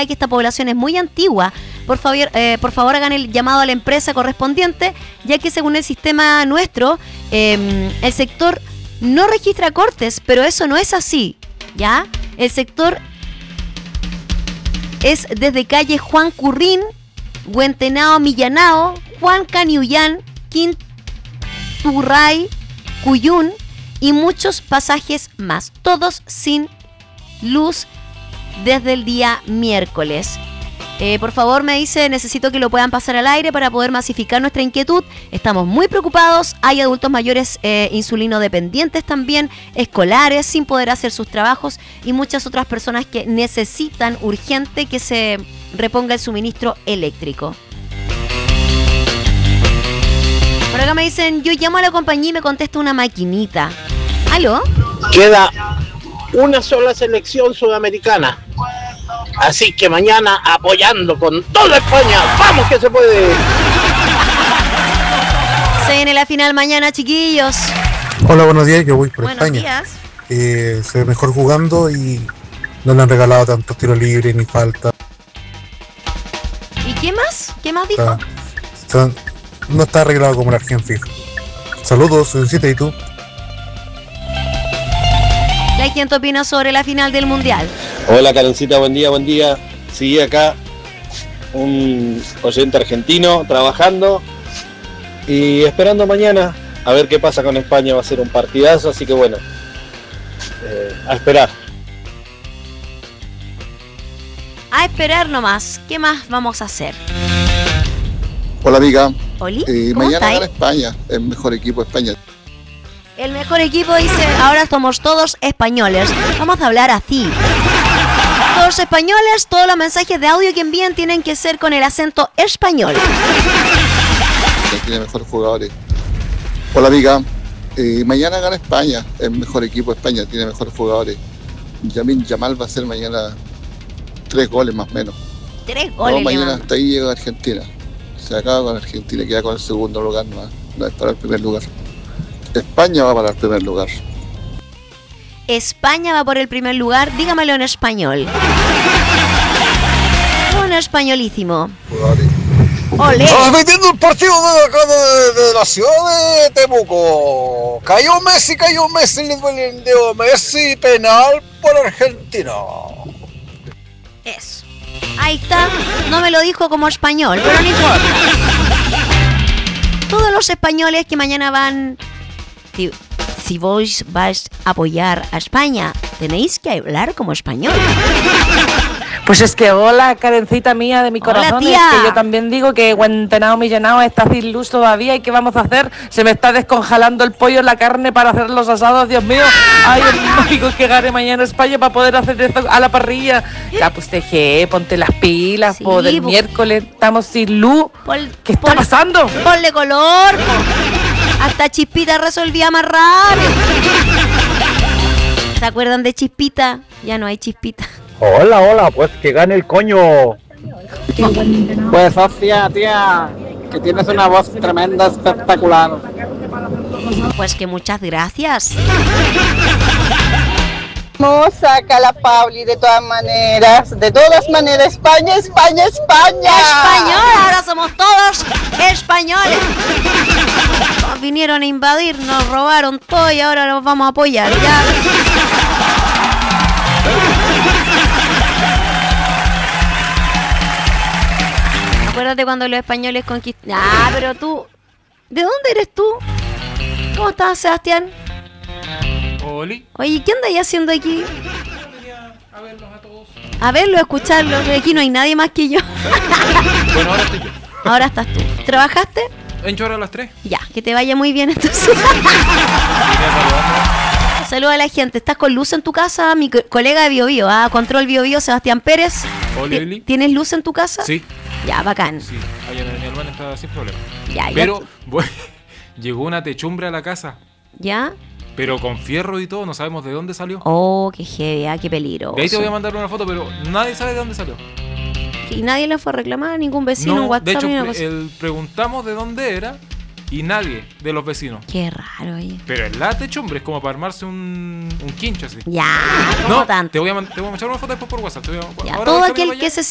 ya que esta población es muy antigua. Por favor hagan el llamado a la empresa correspondiente, ya que según el sistema nuestro, el sector no registra cortes, pero eso no es así, ¿ya? El sector es desde calle Juan Currín, Huentenao Millanao, Juan Caniullán, Quinturray, Cuyún y muchos pasajes más, todos sin luz desde el día miércoles. Por favor, me dice, necesito que lo puedan pasar al aire para poder masificar nuestra inquietud. Estamos muy preocupados. Hay adultos mayores insulinodependientes también, escolares sin poder hacer sus trabajos y muchas otras personas que necesitan urgente que se reponga el suministro eléctrico. Por acá me dicen, yo llamo a la compañía y me contesta una maquinita. ¿Aló? Queda una sola selección sudamericana. Así que mañana apoyando con toda España. ¡Vamos que se puede! Se viene la final mañana, chiquillos. Hola, buenos días. Yo voy por Buenos España. días. Se ve mejor jugando y no le han regalado tantos tiros libres ni falta. ¿Y qué más? ¿Qué más dijo? No está arreglado como la Argentina. Saludos, Sudencita, ¿y tú? ¿Y quién te opina sobre la final del Mundial? Hola Karencita, buen día. Sigue acá un oyente argentino trabajando y esperando mañana a ver qué pasa con España. Va a ser un partidazo, así que bueno, a esperar. A esperar nomás. ¿Qué más vamos a hacer? Hola amiga. ¿Oli? Mañana gana España, el mejor equipo de España. El mejor equipo dice, ahora somos todos españoles. Vamos a hablar así. Todos españoles, todos los mensajes de audio que envíen tienen que ser con el acento español. Tiene mejores jugadores. Hola amiga. Mañana gana España, el mejor equipo de España, tiene mejores jugadores. Lamine Yamal va a hacer mañana 3 goles más o menos. 3 goles. No, mañana hasta ahí llega Argentina. Se acaba con Argentina, queda con el segundo lugar, no es para el primer lugar. España va para el primer lugar. España va por el primer lugar, dígamelo en español. Un españolísimo. ¡Olé! Transmitiendo el partido de acá de la ciudad de Temuco. Cayó Messi, le duele el dedo a Messi, penal por Argentina. Eso. Ahí está, no me lo dijo como español, pero no importa. Todos los españoles que mañana van... Si vos vais a apoyar a España, tenéis que hablar como español. Pues es que hola, Karencita mía de mi corazón. Tía. Es que yo también digo que Huentenao Millanao está sin luz todavía. ¿Y qué vamos a hacer? Se me está descongelando el pollo, la carne para hacer los asados, Dios mío. Ay, digo que gane mañana España para poder hacer esto a la parrilla. Ya, pues TG, ponte las pilas, Sí, del miércoles estamos sin luz. ¿Qué está pasando? Ponle color. Hasta Chispita resolvía más rápido. ¿Se acuerdan de Chispita? Ya no hay Chispita. Hola, pues que gane el coño. Pues hostia, tía, que tienes una voz tremenda, espectacular. Pues que muchas gracias. Saca la Pauli de todas maneras, España. Español, ahora somos todos españoles. Nos vinieron a invadir, nos robaron todo y ahora nos vamos a apoyar, ya. Acuérdate cuando los españoles conquistaron. Ah, pero tú, ¿de dónde eres tú? ¿Cómo estás, Sebastián? Oli. Oye, ¿qué andáis haciendo aquí? A verlos a todos. A verlo, a escucharlo, que aquí no hay nadie más que yo. Bueno, ahora estoy yo. Ahora estás tú. ¿Trabajaste? En Chorro a las 3. Ya, que te vaya muy bien entonces. Saluda a la gente. ¿Estás con luz en tu casa? Mi colega de BioBio, Control BioBio, Sebastián Pérez. Oli. ¿Tienes luz en tu casa? Sí. Ya, bacán. Sí, allá en mi hermana está sin problema. Ya. Pero llegó una techumbre a la casa. ¿Ya? Pero con fierro y todo, no sabemos de dónde salió. Oh, qué heavy, qué peligro. De ahí te voy a mandar una foto, pero nadie sabe de dónde salió. Y nadie le fue a reclamar, ningún vecino en WhatsApp. De hecho, ni una cosa. preguntamos de dónde era y nadie de los vecinos. Qué raro, oye. Pero en la techumbre es como para armarse un quincho así. Ya, no tanto. Te voy a echar una foto después por WhatsApp. Ya, todo aquel que se